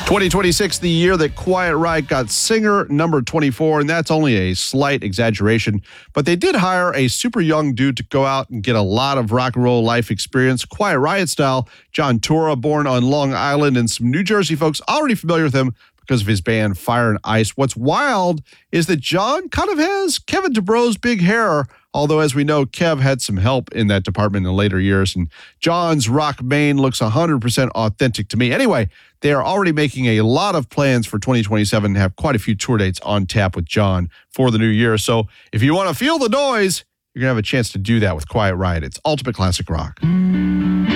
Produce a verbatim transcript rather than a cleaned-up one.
twenty twenty-six, the year that Quiet Riot got singer number twenty-four, and that's only a slight exaggeration. But they did hire a super young dude to go out and get a lot of rock and roll life experience, Quiet Riot style. John Tura, born on Long Island, and some New Jersey folks already familiar with him because of his band Fire and Ice. What's wild is that John kind of has Kevin DuBro's big hair, although, as we know, Kev had some help in that department in later years, and John's rock mane looks one hundred percent authentic to me. Anyway, they are already making a lot of plans for twenty twenty-seven and have quite a few tour dates on tap with John for the new year. So if you want to feel the noise, you're going to have a chance to do that with Quiet Riot. It's Ultimate Classic Rock.